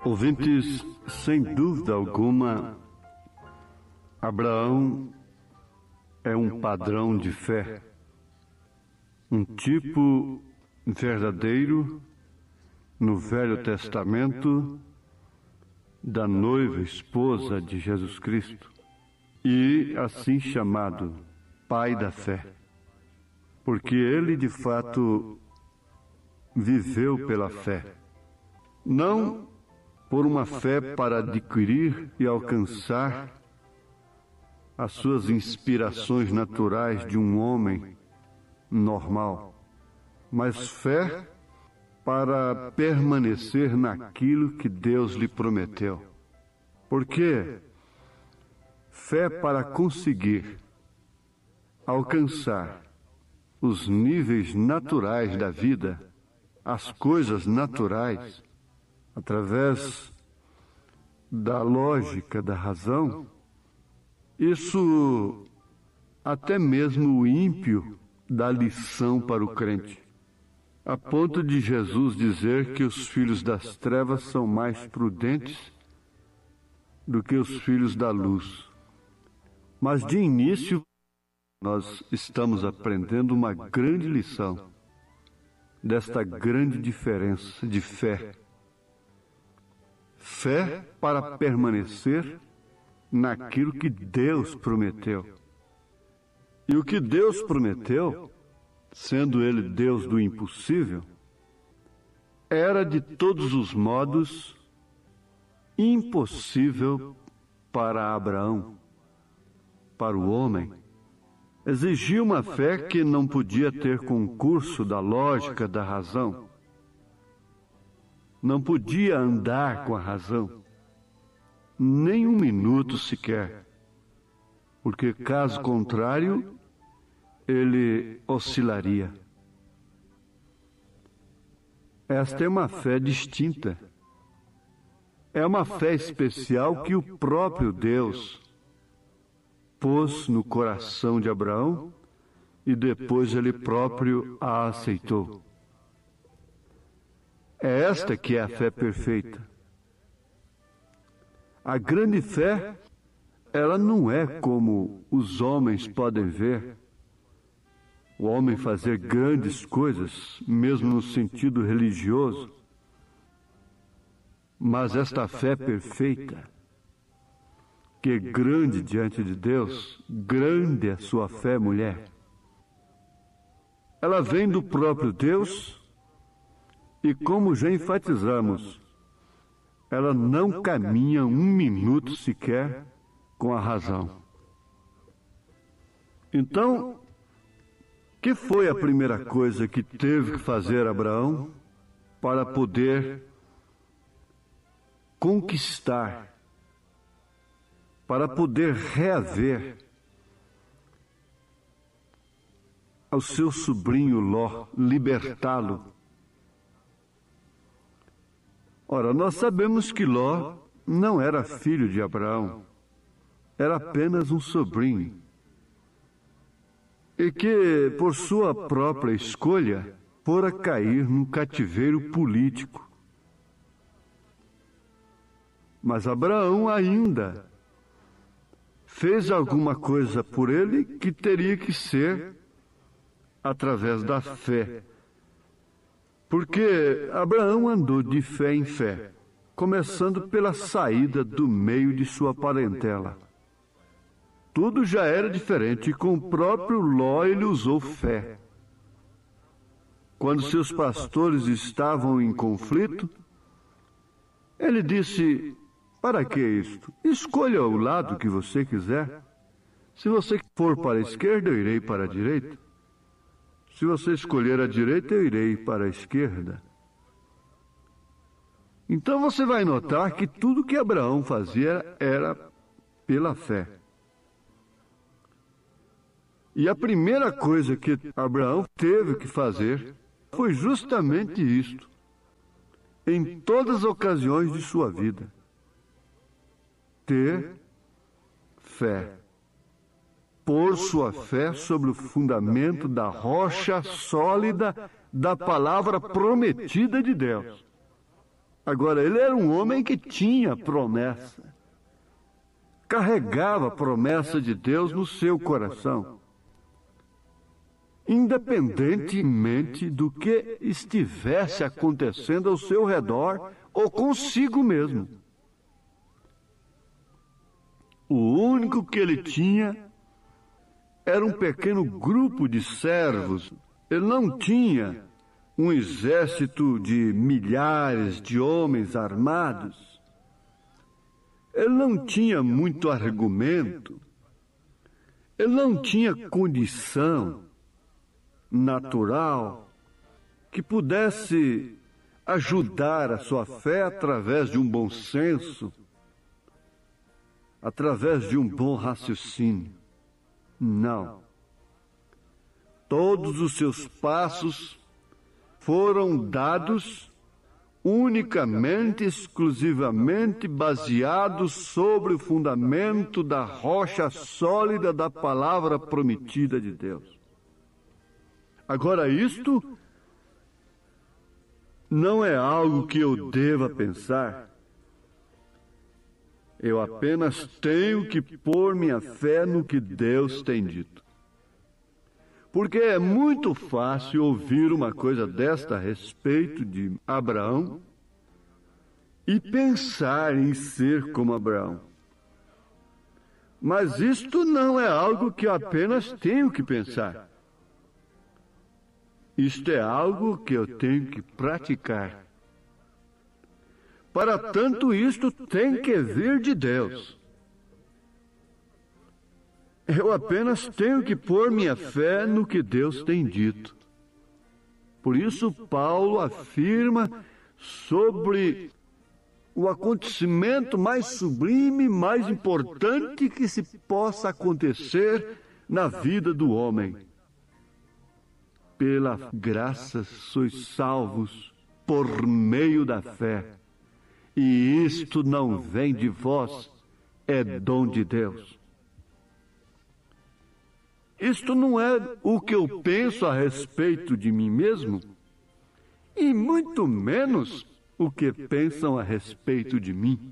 Ouvintes, sem dúvida alguma, Abraão é um padrão de fé, um tipo verdadeiro no Velho Testamento da noiva esposa de Jesus Cristo e assim chamado pai da fé, porque ele de fato viveu pela fé, não por uma fé para adquirir e alcançar as suas inspirações naturais de um homem normal, mas fé para permanecer naquilo que Deus lhe prometeu. Porque fé para conseguir alcançar os níveis naturais da vida, as coisas naturais, através da lógica, da razão, isso até mesmo o ímpio dá lição para o crente, a ponto de Jesus dizer que os filhos das trevas são mais prudentes do que os filhos da luz. Mas de início, nós estamos aprendendo uma grande lição desta grande diferença de fé. Fé para permanecer naquilo que Deus prometeu. E o que Deus prometeu, sendo Ele Deus do impossível, era de todos os modos impossível para Abraão, para o homem. Exigia uma fé que não podia ter concurso da lógica, da razão. Não podia andar com a razão, nem um minuto sequer, porque caso contrário, ele oscilaria. Esta é uma fé distinta. É uma fé especial que o próprio Deus pôs no coração de Abraão e depois ele próprio a aceitou. É esta que é a fé perfeita. A grande fé, ela não é como os homens podem ver, o homem fazer grandes coisas, mesmo no sentido religioso. Mas esta fé perfeita, que é grande diante de Deus, grande é a sua fé, mulher. Ela vem do próprio Deus e, como já enfatizamos, ela não caminha um minuto sequer com a razão. Então, que foi a primeira coisa que teve que fazer Abraão para poder conquistar, para poder reaver ao seu sobrinho Ló, libertá-lo? Ora, nós sabemos que Ló não era filho de Abraão, era apenas um sobrinho, e que, por sua própria escolha, fora cair num cativeiro político. Mas Abraão ainda fez alguma coisa por ele que teria que ser através da fé. Porque Abraão andou de fé em fé, começando pela saída do meio de sua parentela. Tudo já era diferente e com o próprio Ló ele usou fé. Quando seus pastores estavam em conflito, ele disse: para que isto? Escolha o lado que você quiser. Se você for para a esquerda, eu irei para a direita. Se você escolher a direita, eu irei para a esquerda. Então você vai notar que tudo que Abraão fazia era pela fé. E a primeira coisa que Abraão teve que fazer foi justamente isto, em todas as ocasiões de sua vida: ter fé. Pôr sua fé sobre o fundamento da rocha sólida da palavra prometida de Deus. Agora, ele era um homem que tinha promessa. Carregava a promessa de Deus no seu coração. Independentemente do que estivesse acontecendo ao seu redor ou consigo mesmo. O único que ele tinha era um pequeno grupo de servos. Ele não tinha um exército de milhares de homens armados. Ele não tinha muito argumento. Ele não tinha condição natural que pudesse ajudar a sua fé através de um bom senso, através de um bom raciocínio. Não. Todos os seus passos foram dados unicamente, exclusivamente baseados sobre o fundamento da rocha sólida da palavra prometida de Deus. Agora, isto não é algo que eu deva pensar. Eu apenas tenho que pôr minha fé no que Deus tem dito. Porque é muito fácil ouvir uma coisa desta a respeito de Abraão e pensar em ser como Abraão. Mas isto não é algo que eu apenas tenho que pensar. Isto é algo que eu tenho que praticar. Para tanto, isto tem que vir de Deus. Eu apenas tenho que pôr minha fé no que Deus tem dito. Por isso, Paulo afirma sobre o acontecimento mais sublime, mais importante que se possa acontecer na vida do homem. Pela graça sois salvos por meio da fé. E isto não vem de vós, é dom de Deus. Isto não é o que eu penso a respeito de mim mesmo, e muito menos o que pensam a respeito de mim.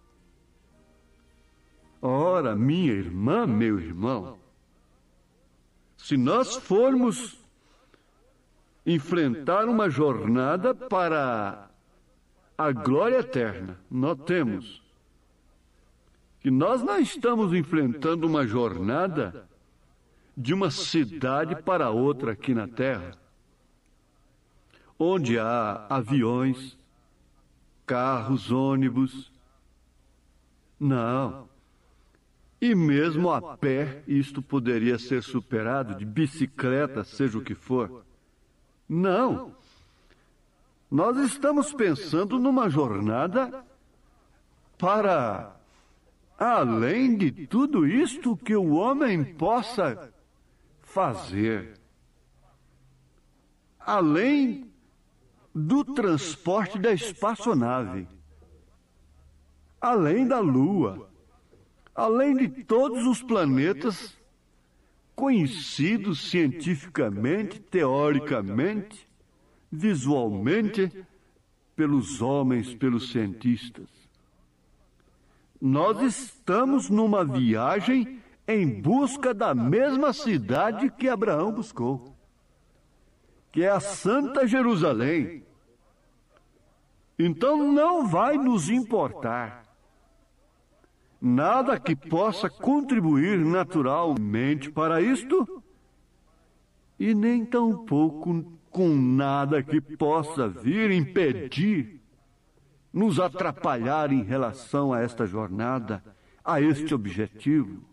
Ora, minha irmã, meu irmão, se nós formos enfrentar uma jornada para a glória eterna, notemos que nós não estamos enfrentando uma jornada de uma cidade para outra aqui na Terra, onde há aviões, carros, ônibus. Não. E mesmo a pé, isto poderia ser superado, de bicicleta, seja o que for. Não. Nós estamos pensando numa jornada para além de tudo isto que o homem possa fazer. Além do transporte da espaçonave. Além da Lua. Além de todos os planetas conhecidos cientificamente, teoricamente, visualmente, pelos homens, pelos cientistas. Nós estamos numa viagem em busca da mesma cidade que Abraão buscou, que é a Santa Jerusalém. Então não vai nos importar nada que possa contribuir naturalmente para isto, e nem tampouco com nada que possa vir impedir, nos atrapalhar em relação a esta jornada, a este objetivo.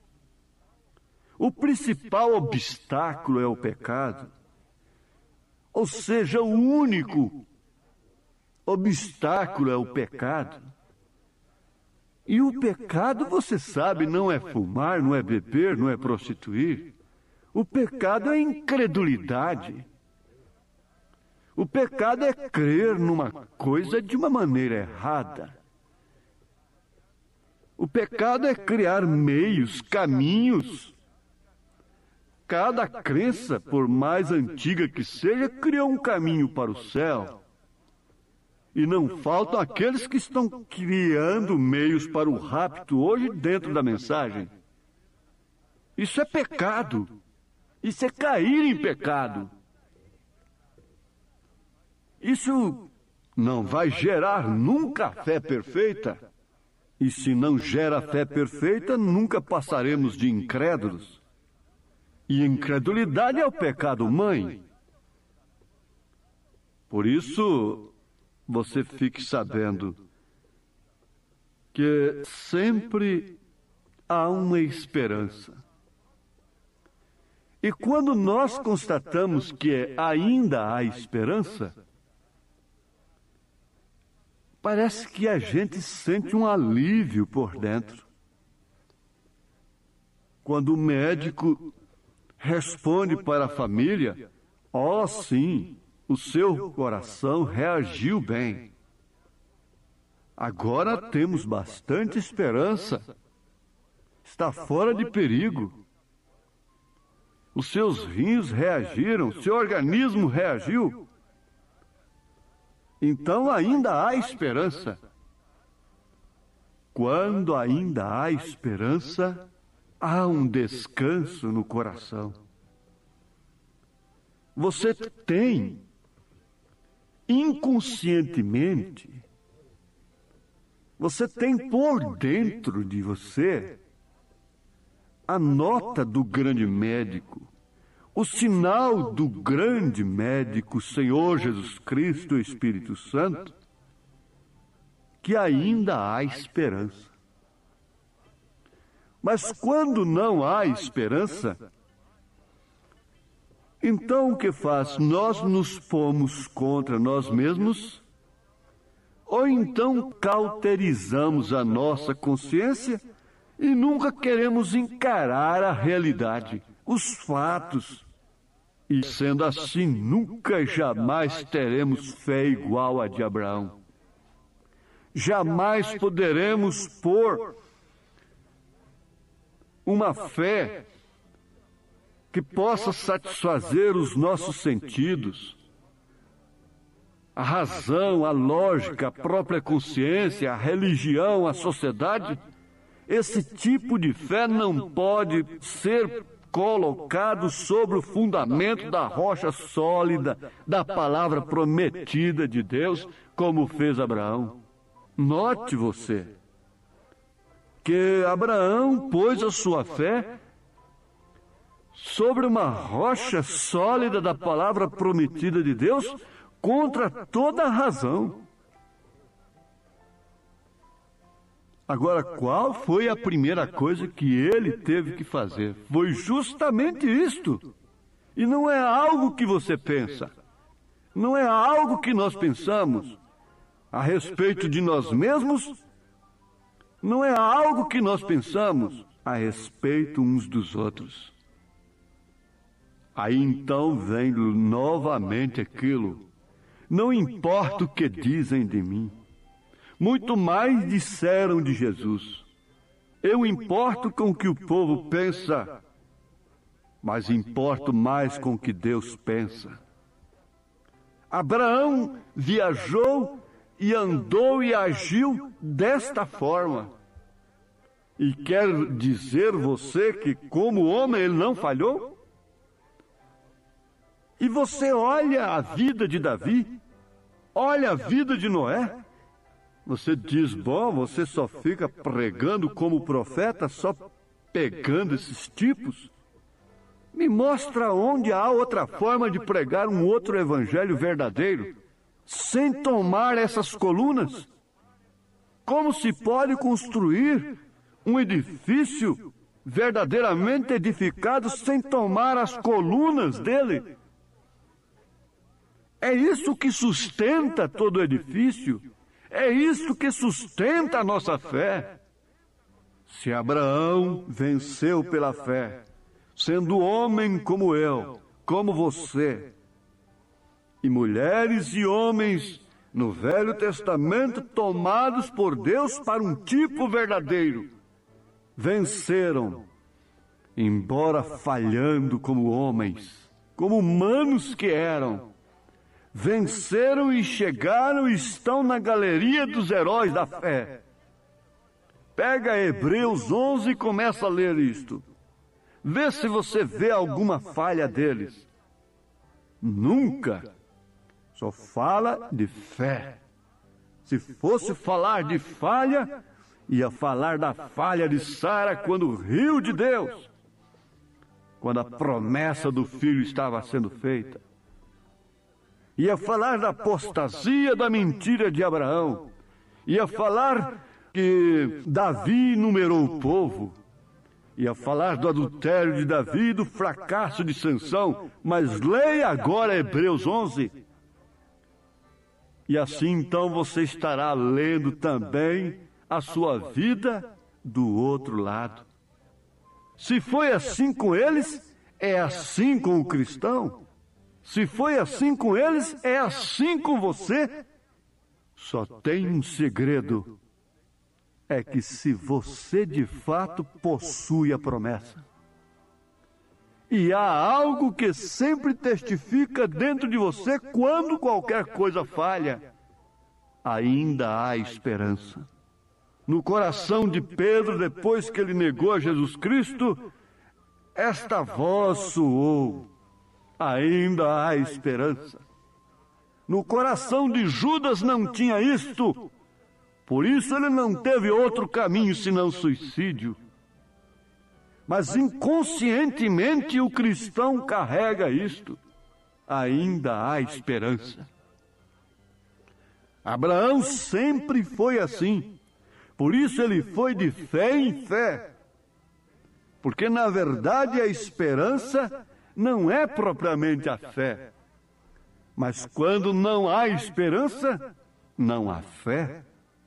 O principal obstáculo é o pecado, ou seja, o único obstáculo é o pecado. E o pecado, você sabe, não é fumar, não é beber, não é prostituir. O pecado é incredulidade. O pecado é crer numa coisa de uma maneira errada. O pecado é criar meios, caminhos. Cada crença, por mais antiga que seja, criou um caminho para o céu. E não faltam aqueles que estão criando meios para o rapto hoje dentro da mensagem. Isso é pecado. Isso é cair em pecado. Isso não vai gerar nunca a fé perfeita. E se não gera fé perfeita, nunca passaremos de incrédulos. E incredulidade é o pecado mãe. Por isso, você fique sabendo que sempre há uma esperança. E quando nós constatamos que ainda há esperança, parece que a gente sente um alívio por dentro. Quando o médico responde para a família, sim, o seu coração reagiu bem. Agora temos bastante esperança. Está fora de perigo. Os seus rins reagiram, seu organismo reagiu. Então ainda há esperança. Quando ainda há esperança, há um descanso no coração. Você tem, inconscientemente, você tem por dentro de você a nota do grande médico, o sinal do grande médico, Senhor Jesus Cristo e Espírito Santo, que ainda há esperança. Mas quando não há esperança, então o que faz? Nós nos pomos contra nós mesmos, ou então cauterizamos a nossa consciência e nunca queremos encarar a realidade, os fatos. E sendo assim, nunca jamais teremos fé igual a de Abraão. Jamais poderemos pôr uma fé que possa satisfazer os nossos sentidos, a razão, a lógica, a própria consciência, a religião, a sociedade. Esse tipo de fé não pode ser colocado sobre o fundamento da rocha sólida, da palavra prometida de Deus, como fez Abraão. Note você que Abraão pôs a sua fé sobre uma rocha sólida da palavra prometida de Deus, contra toda a razão. Agora, qual foi a primeira coisa que ele teve que fazer? Foi justamente isto. E não é algo que você pensa. Não é algo que nós pensamos a respeito de nós mesmos. Não é algo que nós pensamos a respeito uns dos outros. Aí então vem novamente aquilo. Não importa o que dizem de mim. Muito mais disseram de Jesus. Eu importo com o que o povo pensa, mas importo mais com o que Deus pensa. Abraão viajou e andou e agiu desta forma. E quer dizer você que, como homem, ele não falhou? E você olha a vida de Davi, olha a vida de Noé. Você diz, bom, você só fica pregando como profeta, só pegando esses tipos? Me mostra onde há outra forma de pregar um outro evangelho verdadeiro, sem tomar essas colunas. Como se pode construir um edifício verdadeiramente edificado sem tomar as colunas dele? É isso que sustenta todo o edifício. É isso que sustenta a nossa fé. Se Abraão venceu pela fé, sendo homem como eu, como você, e mulheres e homens no Velho Testamento tomados por Deus para um tipo verdadeiro, venceram, embora falhando como homens, como humanos que eram, venceram e chegaram e estão na galeria dos heróis da fé. Pega Hebreus 11 e começa a ler isto. Vê se você vê alguma falha deles. Nunca. Só fala de fé. Se fosse falar de falha, ia falar da falha de Sara quando riu de Deus, quando a promessa do filho estava sendo feita. Ia falar da apostasia da mentira de Abraão. Ia falar que Davi numerou o povo. Ia falar do adultério de Davi e do fracasso de Sansão. Mas leia agora Hebreus 11. E assim então você estará lendo também a sua vida do outro lado. Se foi assim com eles, é assim com o cristão. Se foi assim com eles, é assim com você. Só tem um segredo. É que se você de fato possui a promessa, e há algo que sempre testifica dentro de você quando qualquer coisa falha, ainda há esperança. No coração de Pedro, depois que ele negou a Jesus Cristo, esta voz soou: ainda há esperança. No coração de Judas não tinha isto, por isso ele não teve outro caminho senão suicídio. Mas inconscientemente o cristão carrega isto: ainda há esperança. Abraão sempre foi assim. Por isso ele foi de fé em fé. Porque na verdade a esperança não é propriamente a fé. Mas quando não há esperança, não há fé.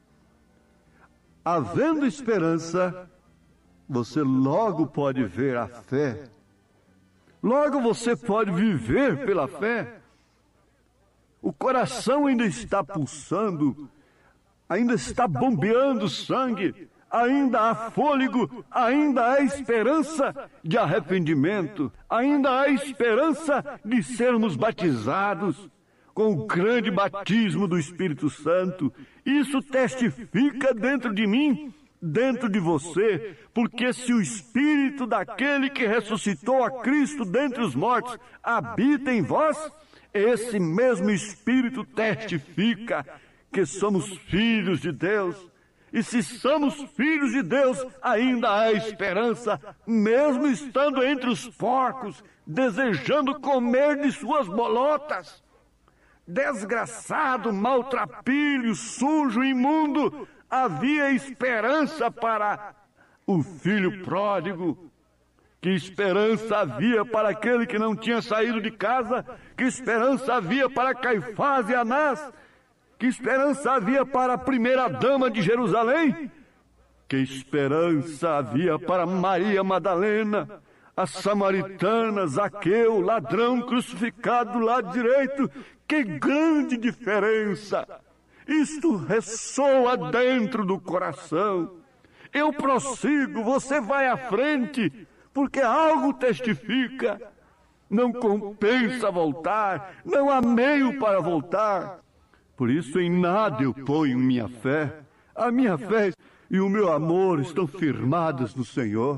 Havendo esperança, você logo pode ver a fé. Logo você pode viver pela fé. O coração ainda está pulsando, ainda está bombeando sangue, ainda há fôlego, ainda há esperança de arrependimento, ainda há esperança de sermos batizados com o grande batismo do Espírito Santo. Isso testifica dentro de mim, dentro de você, porque se o Espírito daquele que ressuscitou a Cristo dentre os mortos habita em vós, esse mesmo Espírito testifica que somos filhos de Deus. E se somos filhos de Deus, ainda há esperança, mesmo estando entre os porcos, desejando comer de suas bolotas. Desgraçado, maltrapilho, sujo, imundo, havia esperança para o filho pródigo. Que esperança havia para aquele que não tinha saído de casa? Que esperança havia para Caifás e Anás? Que esperança havia para a primeira dama de Jerusalém? Que esperança havia para Maria Madalena, a samaritana, Zaqueu, ladrão crucificado do lado direito? Que grande diferença! Isto ressoa dentro do coração. Eu prossigo, você vai à frente, porque algo testifica. Não compensa voltar, não há meio para voltar. Por isso em nada eu ponho minha fé. A minha fé e o meu amor estão firmados no Senhor.